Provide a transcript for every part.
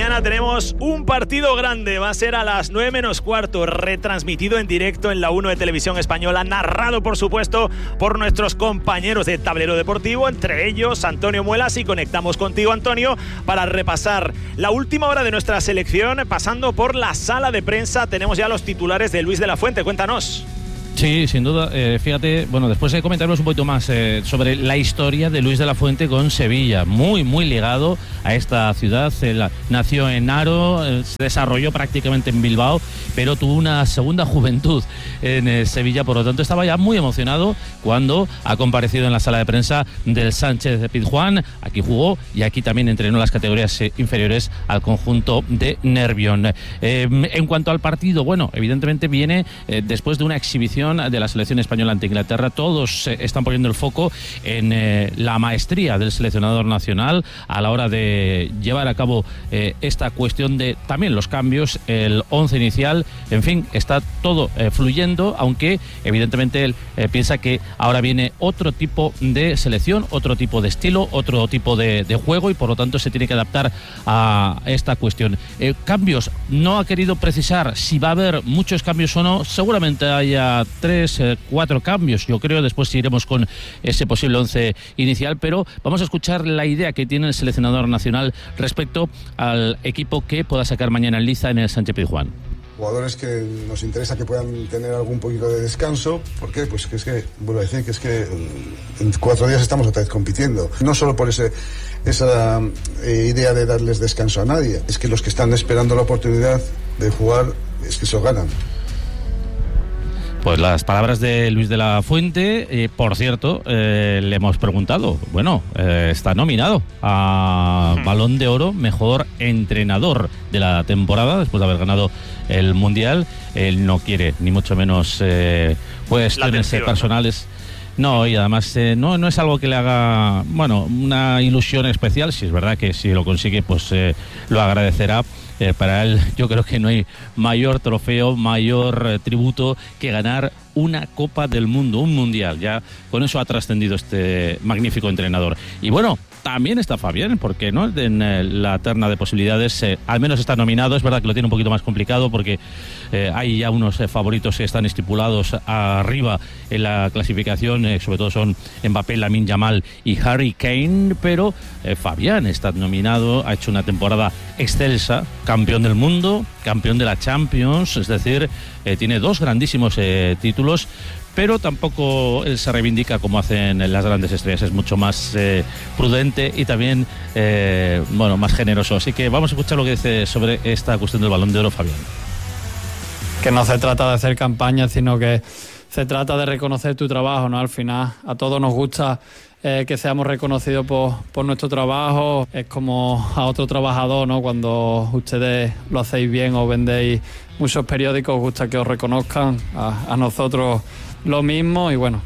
mañana tenemos un partido grande. Va a ser a las 9 menos cuarto, retransmitido en directo en la 1 de Televisión Española, narrado por supuesto por nuestros compañeros de Tablero Deportivo, entre ellos Antonio Muelas, y conectamos contigo, Antonio, para repasar la última hora de nuestra selección, pasando por la sala de prensa. Tenemos ya los titulares de Luis de la Fuente. Cuéntanos. Sí, sin duda. Fíjate, bueno, después de comentarnos un poquito más sobre la historia de Luis de la Fuente con Sevilla, muy ligado a esta ciudad. Él nació en Haro, se desarrolló prácticamente en Bilbao, pero tuvo una segunda juventud en Sevilla, por lo tanto estaba ya muy emocionado cuando ha comparecido en la sala de prensa del Sánchez-Pizjuán. Aquí jugó y aquí también entrenó las categorías inferiores al conjunto de Nervión. En cuanto al partido, bueno, evidentemente viene después de una exhibición de la selección española ante Inglaterra. Todos están poniendo el foco en la maestría del seleccionador nacional a la hora de llevar a cabo esta cuestión de también los cambios, el 11 inicial, en fin, está todo fluyendo, aunque evidentemente él piensa que ahora viene otro tipo de selección, otro tipo de estilo, otro tipo de juego, y por lo tanto se tiene que adaptar a esta cuestión. Cambios, no ha querido precisar si va a haber muchos cambios o no. Seguramente haya 3-4 cambios, yo creo. Después iremos con ese posible 11 inicial, pero vamos a escuchar la idea que tiene el seleccionador nacional respecto al equipo que pueda sacar mañana en liza en el Sánchez-Pizjuán. Jugadores que nos interesa que puedan tener algún poquito de descanso. ¿Por qué? Pues que es que, vuelvo a decir, que es que en 4 días estamos otra vez compitiendo. No solo por esa idea de darles descanso a nadie, es que los que están esperando la oportunidad de jugar, es que se lo ganan. Pues las palabras de Luis de la Fuente. Por cierto, le hemos preguntado, bueno, está nominado a Balón de Oro, mejor entrenador de la temporada, después de haber ganado el Mundial. Él no quiere, ni mucho menos, cuestiones personales. No, y además no es algo que le haga, bueno, una ilusión especial. Si es verdad que si lo consigue, pues lo agradecerá. Para él, yo creo que no hay mayor trofeo, mayor tributo que ganar una Copa del Mundo, un Mundial. Ya con eso ha trascendido este magnífico entrenador. Y bueno, también está Fabián, porque no en la terna de posibilidades, al menos está nominado. Es verdad que lo tiene un poquito más complicado porque hay ya unos favoritos que están estipulados arriba en la clasificación, sobre todo son Mbappé, Lamine Yamal y Harry Kane, pero Fabián está nominado, ha hecho una temporada excelsa, campeón del mundo, campeón de la Champions, es decir, tiene 2 grandísimos títulos, pero tampoco él se reivindica como hacen las grandes estrellas. Es mucho más prudente y también más generoso. Así que vamos a escuchar lo que dice sobre esta cuestión del Balón de Oro Fabián. Que no se trata de hacer campaña, sino que se trata de reconocer tu trabajo, ¿no? Al final a todos nos gusta que seamos reconocidos por nuestro trabajo. Es como a otro trabajador, ¿no? Cuando ustedes lo hacéis bien o vendéis muchos periódicos, os gusta que os reconozcan. A nosotros lo mismo, y bueno.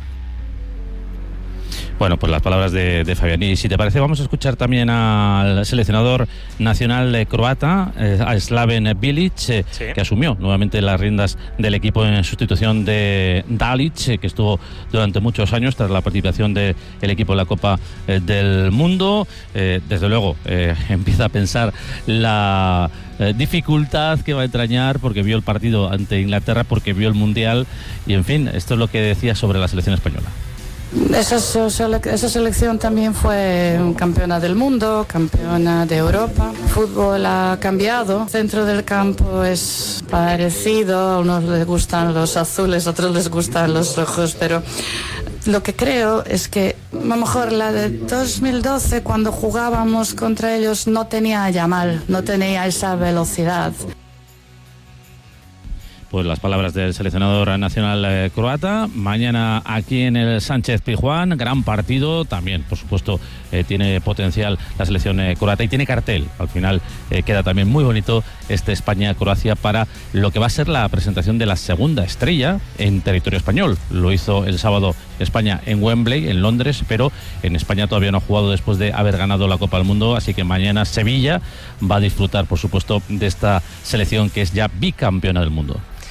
Bueno, pues las palabras de Fabián. Y si te parece, vamos a escuchar también al seleccionador nacional croata, a Slaven Bilic, que asumió nuevamente las riendas del equipo en sustitución de Dalic, que estuvo durante muchos años tras la participación del equipo en la Copa del Mundo. Desde luego, empieza a pensar la dificultad que va a entrañar, porque vio el partido ante Inglaterra, porque vio el Mundial, y en fin, esto es lo que decía sobre la selección española. Esa selección también fue campeona del mundo, campeona de Europa. El fútbol ha cambiado. El centro del campo es parecido. A unos les gustan los azules, a otros les gustan los rojos, pero lo que creo es que a lo mejor la de 2012, cuando jugábamos contra ellos, no tenía a Yamal, no tenía esa velocidad. Pues las palabras del seleccionador nacional croata. Mañana aquí en el Sánchez-Pizjuán, gran partido también, por supuesto. Tiene potencial la selección croata y tiene cartel. Al final queda también muy bonito este España-Croacia para lo que va a ser la presentación de la segunda estrella en territorio español. Lo hizo el sábado España en Wembley, en Londres, pero en España todavía no ha jugado después de haber ganado la Copa del Mundo, así que mañana Sevilla va a disfrutar, por supuesto, de esta selección que es ya bicampeona del mundo.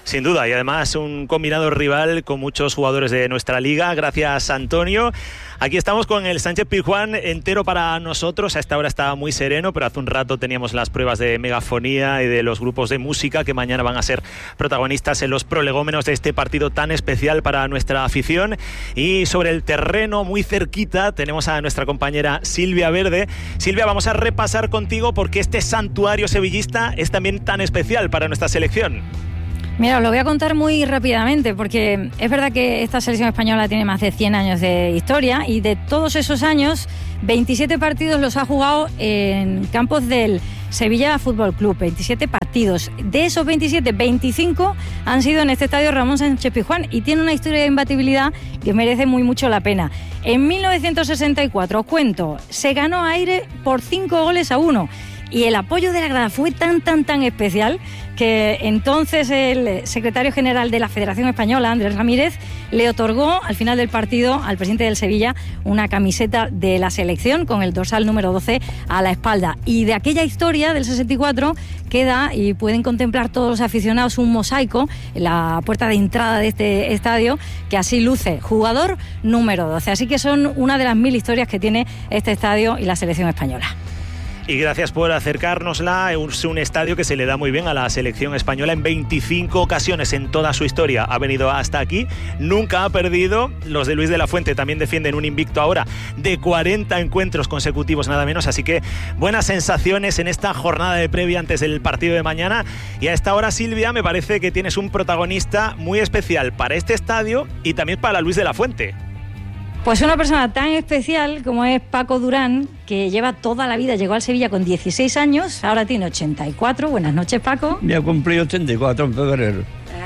Sin duda, y además un combinado rival con muchos jugadores de nuestra liga. Gracias, Antonio. Aquí estamos con el Sánchez Pizjuán entero para nosotros. A esta hora está muy sereno, pero hace un rato teníamos las pruebas de megafonía y de los grupos de música que mañana van a ser protagonistas en los prolegómenos de este partido tan especial para nuestra afición. Y sobre el terreno, muy cerquita, tenemos a nuestra compañera Silvia Verde. Silvia, vamos a repasar contigo porque este santuario sevillista es también tan especial para nuestra selección. Mira, os lo voy a contar muy rápidamente porque es verdad que esta selección española tiene más de 100 años de historia y de todos esos años, 27 partidos los ha jugado en campos del Sevilla Fútbol Club, 27 partidos. De esos 27, 25 han sido en este estadio Ramón Sánchez Pizjuán y tiene una historia de imbatibilidad que merece mucho la pena. En 1964, os cuento, se ganó aire por 5-1. Y el apoyo de la grada fue tan especial que entonces el secretario general de la Federación Española, Andrés Ramírez, le otorgó al final del partido al presidente del Sevilla una camiseta de la selección con el dorsal número 12 a la espalda. Y de aquella historia del 64 queda, y pueden contemplar todos los aficionados, un mosaico en la puerta de entrada de este estadio que así luce: jugador número 12. Así que son una de las 1000 historias que tiene este estadio y la selección española. Y gracias por acercárnosla. Es un estadio que se le da muy bien a la selección española. En 25 ocasiones en toda su historia ha venido hasta aquí. Nunca ha perdido. Los de Luis de la Fuente también defienden un invicto ahora de 40 encuentros consecutivos, nada menos. Así que buenas sensaciones en esta jornada de previa antes del partido de mañana. Y a esta hora, Silvia, me parece que tienes un protagonista muy especial para este estadio y también para Luis de la Fuente. Pues una persona tan especial como es Paco Durán, que lleva toda la vida, llegó al Sevilla con 16 años, ahora tiene 84. Buenas noches, Paco. Me ha cumplido 84 en febrero.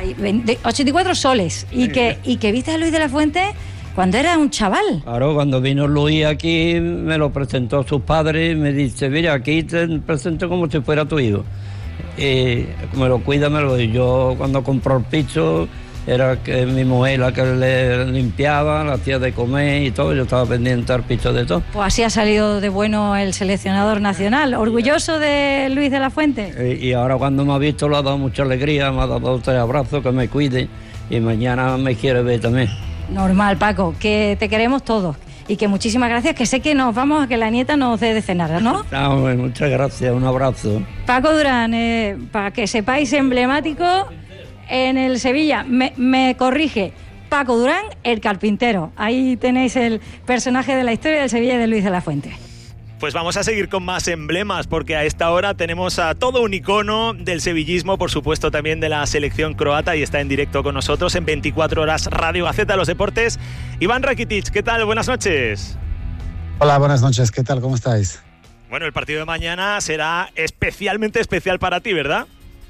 84 soles. Y que viste a Luis de la Fuente cuando era un chaval. Claro, cuando vino Luis aquí, me lo presentó a sus padres, me dice, mira, aquí te presento como si fuera tu hijo. Y me lo cuida, yo cuando compró el piso, era que mi mujer la que le limpiaba, la hacía de comer y todo, yo estaba pendiente al piso de todo. Pues así ha salido de bueno el seleccionador nacional, orgulloso de Luis de la Fuente. Y ahora cuando me ha visto le ha dado mucha alegría, me ha dado 3 abrazos, que me cuide, y mañana me quiere ver también. Normal, Paco, que te queremos todos. Y que muchísimas gracias, que sé que nos vamos a que la nieta nos dé de cenar, ¿no? No, muchas gracias, un abrazo. Paco Durán, para que sepáis, emblemático en el Sevilla, me corrige, Paco Durán, el carpintero. Ahí tenéis el personaje de la historia del Sevilla de Luis de la Fuente. Pues vamos a seguir con más emblemas, porque a esta hora tenemos a todo un icono del sevillismo, por supuesto también de la selección croata, y está en directo con nosotros en 24 horas Radio Gaceta de los Deportes. Iván Rakitic, ¿qué tal? Buenas noches. Hola, buenas noches, ¿qué tal? ¿Cómo estáis? Bueno, el partido de mañana será especialmente especial para ti, ¿verdad?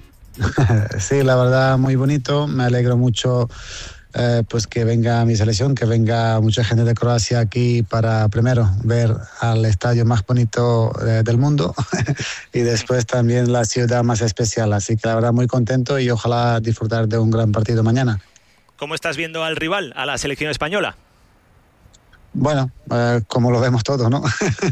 Sí, la verdad, muy bonito. Me alegro mucho pues que venga mi selección, que venga mucha gente de Croacia aquí para primero ver al estadio más bonito del mundo y después también la ciudad más especial. Así que la verdad muy contento y ojalá disfrutar de un gran partido mañana. ¿Cómo estás viendo al rival, a la selección española? Bueno, como lo vemos todos, ¿no?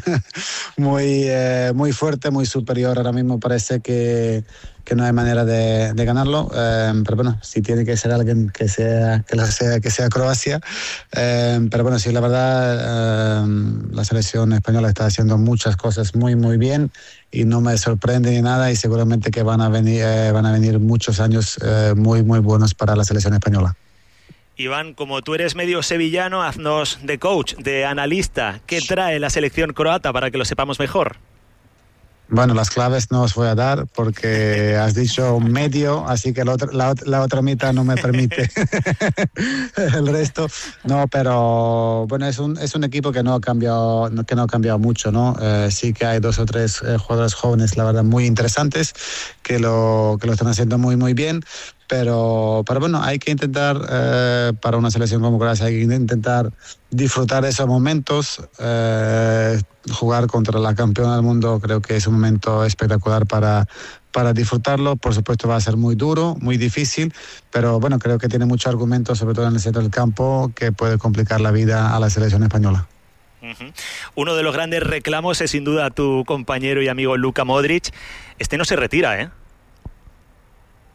Muy fuerte, muy superior. Ahora mismo parece que no hay manera de ganarlo, pero bueno, si tiene que ser alguien que sea Croacia. Pero bueno, sí, la verdad, la selección española está haciendo muchas cosas muy bien y no me sorprende ni nada, y seguramente que van a venir muchos años muy buenos para la selección española. Iván, como tú eres medio sevillano, haznos de coach, de analista. ¿Qué trae la selección croata para que lo sepamos mejor? Bueno, las claves no os voy a dar porque has dicho medio, así que la otra mitad no me permite el resto. No, pero bueno, es un equipo que no ha cambiado mucho, ¿no? Sí que hay 2 o 3 jugadores jóvenes, la verdad, muy interesantes, que lo están haciendo muy bien. Pero bueno, hay que intentar, para una selección como Croacia, hay que intentar disfrutar de esos momentos. Jugar contra la campeona del mundo creo que es un momento espectacular para disfrutarlo. Por supuesto va a ser muy duro, muy difícil, pero bueno, creo que tiene muchos argumentos, sobre todo en el centro del campo, que puede complicar la vida a la selección española. Uno de los grandes reclamos es sin duda, sí, sin duda, a tu compañero y amigo Luka Modric. Este no se retira, ¿eh? Bueno, las claves no os voy a dar porque las claves no os voy a dar porque no me permite el resto. No, pero bueno, sí tiene que ser alguien que sea Croacia.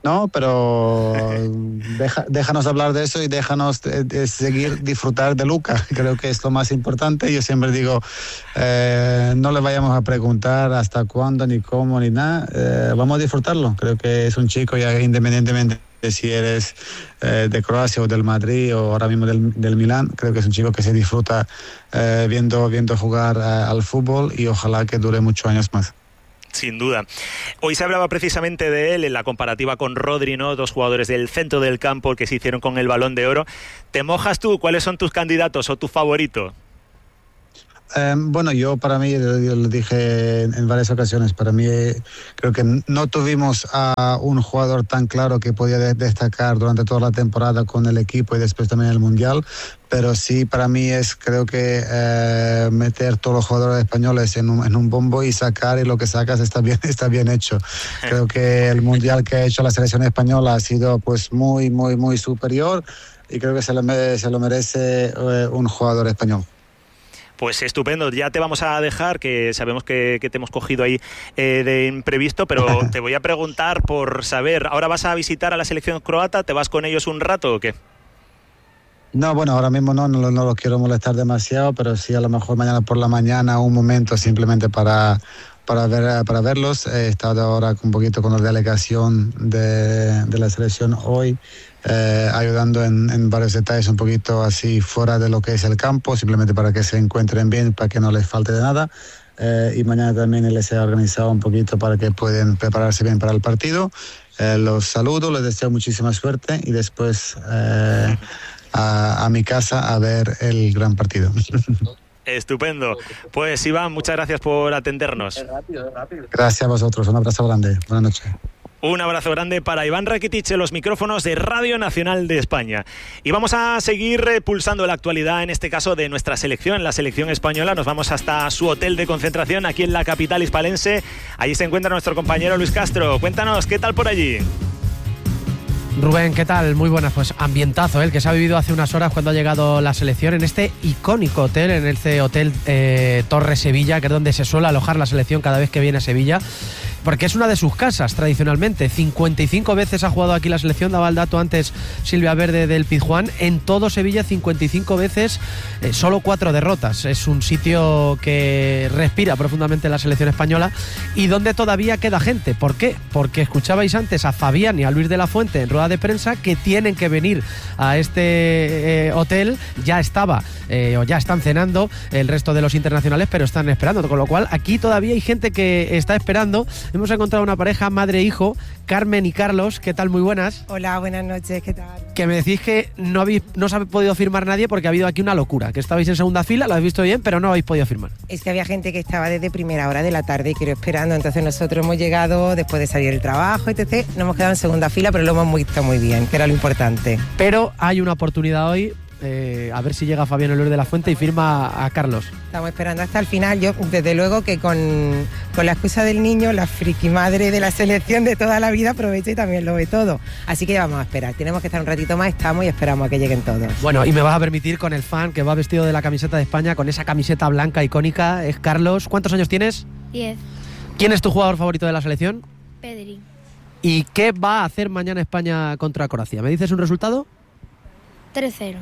No, pero déjanos hablar de eso y déjanos seguir disfrutar de Luka. Creo que es lo más importante. Yo siempre digo, no le vayamos a preguntar hasta cuándo, ni cómo, ni nada. Vamos a disfrutarlo. Creo que es un chico ya independientemente de si eres de Croacia o del Madrid o ahora mismo del Milán. Creo que es un chico que se disfruta viendo jugar al fútbol y ojalá que dure muchos años más. Sin duda. Hoy se hablaba precisamente de él en la comparativa con Rodri, ¿no? Dos jugadores del centro del campo que se hicieron con el Balón de Oro. ¿Te mojas tú? ¿Cuáles son tus candidatos o tu favorito? Bueno, yo para mí, yo lo dije en varias ocasiones, para mí creo que no tuvimos a un jugador tan claro que podía destacar durante toda la temporada con el equipo y después también el Mundial, pero sí para mí creo que meter todos los jugadores españoles en un bombo y sacar, y lo que sacas está bien hecho. Creo que el Mundial que ha hecho la selección española ha sido pues muy, muy, muy superior y creo que se lo merece un jugador español. Pues estupendo, ya te vamos a dejar, que sabemos que te hemos cogido ahí de imprevisto, pero te voy a preguntar por saber, ¿ahora vas a visitar a la selección croata? ¿Te vas con ellos un rato o qué? No, bueno, ahora mismo no los quiero molestar demasiado, pero sí a lo mejor mañana por la mañana un momento simplemente para verlos. He estado ahora un poquito con la delegación de la selección hoy, ayudando en varios detalles un poquito así fuera de lo que es el campo, simplemente para que se encuentren bien, para que no les falte de nada. Y mañana también les he organizado un poquito para que puedan prepararse bien para el partido. Los saludo, les deseo muchísima suerte y después a mi casa a ver el gran partido. Estupendo. Pues Iván, muchas gracias por atendernos. Gracias a vosotros, un abrazo grande. Buenas noches. Un abrazo grande para Iván Rakitic en los micrófonos de Radio Nacional de España. Y vamos a seguir pulsando la actualidad, en este caso de nuestra selección, la selección española. Nos vamos hasta su hotel de concentración aquí en la capital hispalense. Allí se encuentra nuestro compañero Luis Castro. Cuéntanos, ¿qué tal por allí? Rubén, ¿qué tal? Muy buenas, pues ambientazo, el que se ha vivido hace unas horas cuando ha llegado la selección en este icónico hotel, en este hotel Torre Sevilla, que es donde se suele alojar la selección cada vez que viene a Sevilla, porque es una de sus casas tradicionalmente. 55 veces ha jugado aquí la selección, daba el dato antes Silvia Verde del Pizjuán. En todo Sevilla 55 veces, solo 4 derrotas. Es un sitio que respira profundamente la selección española y donde todavía queda gente. ¿Por qué? Porque escuchabais antes a Fabián y a Luis de la Fuente en rueda de prensa que tienen que venir a este hotel. Ya estaba o ya están cenando el resto de los internacionales, pero están esperando, con lo cual aquí todavía hay gente que está esperando. Hemos encontrado una pareja, madre e hijo, Carmen y Carlos. ¿Qué tal? Muy buenas. Hola, buenas noches, ¿qué tal? Que me decís que no os ha podido firmar nadie porque ha habido aquí una locura, que estabais en segunda fila, lo habéis visto bien, pero no habéis podido firmar. Es que había gente que estaba desde primera hora de la tarde y quiero esperando, entonces nosotros hemos llegado después de salir del trabajo, etc. Nos hemos quedado en segunda fila, pero lo hemos visto muy bien, que era lo importante. Pero hay una oportunidad hoy, a ver si llega Fabián Luis de la Fuente y firma a Carlos. Estamos esperando hasta el final. Yo, desde luego, que con la excusa del niño, la friki madre de la selección de toda la vida, aprovecha y también lo ve todo. Así que ya vamos a esperar. Tenemos que estar un ratito más, estamos y esperamos a que lleguen todos. Bueno, y me vas a permitir con el fan que va vestido de la camiseta de España, con esa camiseta blanca icónica, es Carlos. ¿Cuántos años tienes? 10. ¿Quién es tu jugador favorito de la selección? Pedri. ¿Y qué va a hacer mañana España contra Croacia? ¿Me dices un resultado? 3-0.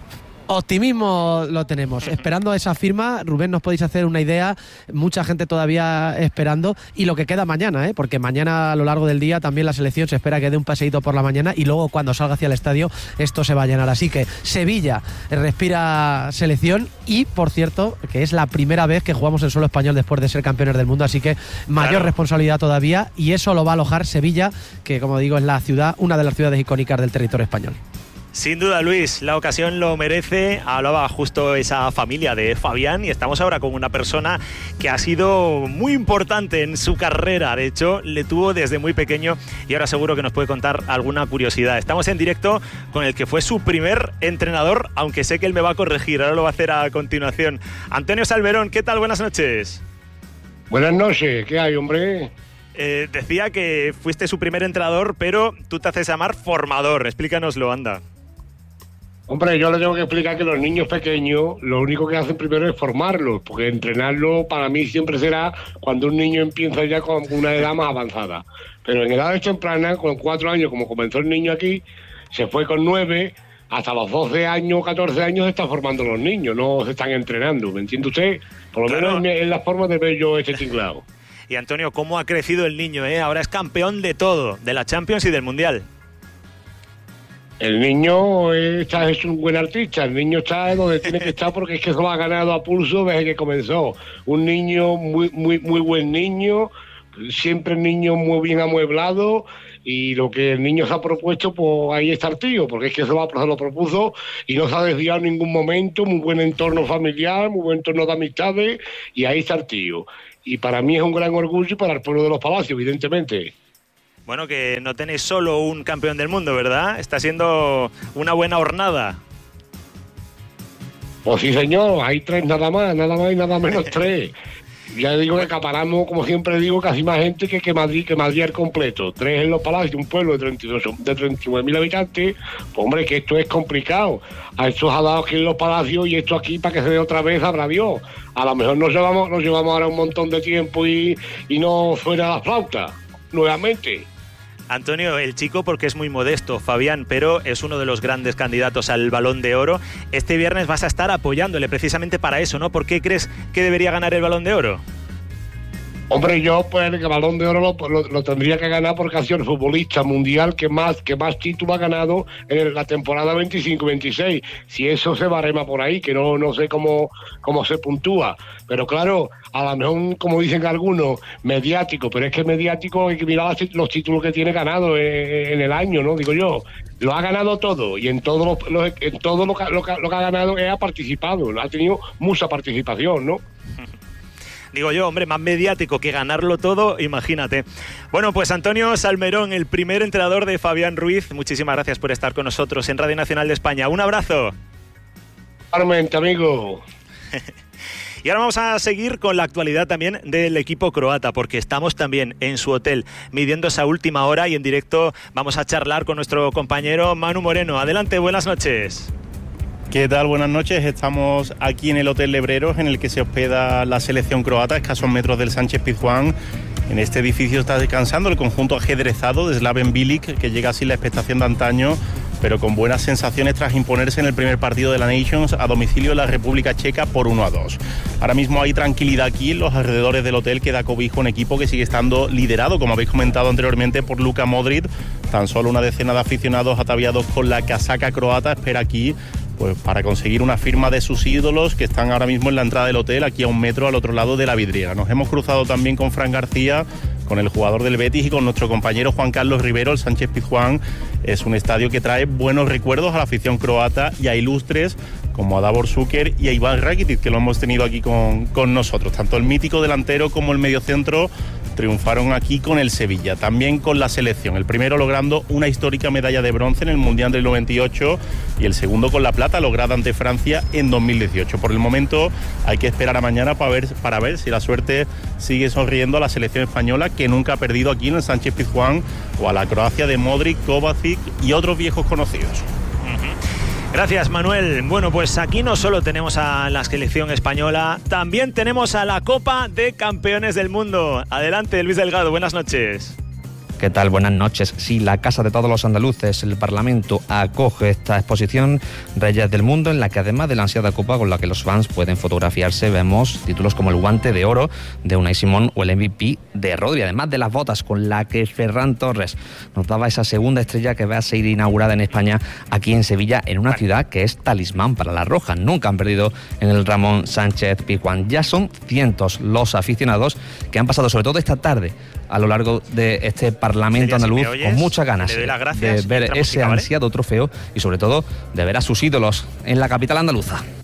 Optimismo lo tenemos. Esperando esa firma, Rubén, nos podéis hacer una idea. Mucha gente todavía esperando. Y lo que queda mañana, porque mañana a lo largo del día también la selección se espera que dé un paseíto por la mañana y luego cuando salga hacia el estadio esto se va a llenar. Así que Sevilla respira selección y, por cierto, que es la primera vez que jugamos en suelo español después de ser campeones del mundo. Así que mayor responsabilidad todavía y eso lo va a alojar Sevilla, que como digo es la ciudad, una de las ciudades icónicas del territorio español. Sin duda, Luis, la ocasión lo merece. Hablaba justo esa familia de Fabián y estamos ahora con una persona que ha sido muy importante en su carrera. De hecho, le tuvo desde muy pequeño y ahora seguro que nos puede contar alguna curiosidad. Estamos en directo con el que fue su primer entrenador, aunque sé que él me va a corregir, ahora lo va a hacer a continuación. Antonio Salverón, ¿qué tal? Buenas noches. Buenas noches, ¿qué hay, hombre? Decía que fuiste su primer entrenador, pero tú te haces llamar formador. Explícanoslo, anda. Hombre, yo le tengo que explicar que los niños pequeños lo único que hacen primero es formarlos, porque entrenarlo para mí siempre será cuando un niño empieza ya con una edad más avanzada. Pero en edades tempranas, con 4 años, como comenzó el niño aquí, se fue con 9, hasta los 12 años, 14 años se están formando los niños, no se están entrenando, ¿me entiende usted? Por lo menos es la forma de ver yo este tinglado. Y Antonio, ¿cómo ha crecido el niño? Ahora es campeón de todo, de la Champions y del Mundial. El niño es un buen artista, el niño está donde tiene que estar porque es que se lo ha ganado a pulso desde que comenzó. Un niño muy buen niño, siempre niño muy bien amueblado, y lo que el niño se ha propuesto, pues ahí está el tío, porque es que se lo propuso y no se ha desviado en ningún momento, muy buen entorno familiar, muy buen entorno de amistades, y ahí está el tío. Y para mí es un gran orgullo y para el pueblo de Los Palacios, evidentemente. Bueno, que no tenéis solo un campeón del mundo, ¿verdad? Está siendo una buena jornada. Pues sí, señor, hay 3 nada más y nada menos 3. Ya digo que acaparamos, como siempre digo, casi más gente que Madrid al completo. 3 en Los Palacios, un pueblo de 39.000 habitantes. Pues hombre, que esto es complicado. A estos ha dado aquí en Los Palacios y esto aquí para que se dé otra vez, habrá Dios. A lo mejor nos llevamos ahora un montón de tiempo y no suena la flauta nuevamente. Antonio, el chico, porque es muy modesto, Fabián, pero es uno de los grandes candidatos al Balón de Oro. Este viernes vas a estar apoyándole precisamente para eso, ¿no? ¿Por qué crees que debería ganar el Balón de Oro? Hombre, yo pues el Balón de Oro lo tendría que ganar porque ha sido el futbolista mundial que más títulos ha ganado en la temporada 25-26. Si eso se barema por ahí, que no sé cómo se puntúa. Pero claro, a lo mejor, como dicen algunos, mediático, pero es que mediático hay que mirar los títulos que tiene ganado en el año, ¿no? Digo yo, lo ha ganado todo y en todo lo que ha ganado ha participado, ha tenido mucha participación, ¿no? Digo yo, hombre, más mediático que ganarlo todo, imagínate. Bueno, pues Antonio Salmerón, el primer entrenador de Fabián Ruiz, muchísimas gracias por estar con nosotros en Radio Nacional de España. Un abrazo. Igualmente, amigo. Y ahora vamos a seguir con la actualidad también del equipo croata, porque estamos también en su hotel midiendo esa última hora y en directo vamos a charlar con nuestro compañero Manu Moreno. Adelante, buenas noches. ¿Qué tal? Buenas noches. Estamos aquí en el Hotel Lebreros, en el que se hospeda la selección croata, a escasos metros del Sánchez-Pizjuán. En este edificio está descansando el conjunto ajedrezado de Slaven Bilic, que llega sin la expectación de antaño, pero con buenas sensaciones tras imponerse en el primer partido de la Nations a domicilio de la República Checa por 1-2. Ahora mismo hay tranquilidad aquí en los alrededores del hotel, que da cobijo a un equipo que sigue estando liderado, como habéis comentado anteriormente, por Luka Modric. Tan solo una decena de aficionados ataviados con la casaca croata espera aquí pues para conseguir una firma de sus ídolos, que están ahora mismo en la entrada del hotel, aquí a 1 metro al otro lado de la vidriera. Nos hemos cruzado también con Fran García, con el jugador del Betis, y con nuestro compañero Juan Carlos Rivero. El Sánchez-Pizjuán es un estadio que trae buenos recuerdos a la afición croata y a ilustres como a Davor Šuker y a Ivan Rakitic, que lo hemos tenido aquí con nosotros. Tanto el mítico delantero como el mediocentro triunfaron aquí con el Sevilla, también con la selección. El primero logrando una histórica medalla de bronce en el Mundial del 98 y el segundo con la plata lograda ante Francia en 2018. Por el momento hay que esperar a mañana para ver si la suerte sigue sonriendo a la selección española, que nunca ha perdido aquí en el Sánchez-Pizjuán, o a la Croacia de Modric, Kovacic y otros viejos conocidos. Gracias, Manuel. Bueno, pues aquí no solo tenemos a la selección española, también tenemos a la Copa de Campeones del Mundo. Adelante, Luis Delgado, buenas noches. ¿Qué tal? Buenas noches. Sí, la Casa de Todos los Andaluces, el Parlamento, acoge esta exposición Reyes del Mundo, en la que además de la ansiada copa con la que los fans pueden fotografiarse, vemos títulos como el Guante de Oro de Unai Simón o el MVP de Rodri, además de las botas con la que Ferran Torres nos daba esa segunda estrella que va a ser inaugurada en España, aquí en Sevilla, en una ciudad que es talismán para la Roja. Nunca han perdido en el Ramón Sánchez-Pizjuán. Ya son cientos los aficionados que han pasado, sobre todo esta tarde, a lo largo de este Parlamento andaluz, con muchas ganas de ver ese ansiado trofeo y sobre todo de ver a sus ídolos en la capital andaluza.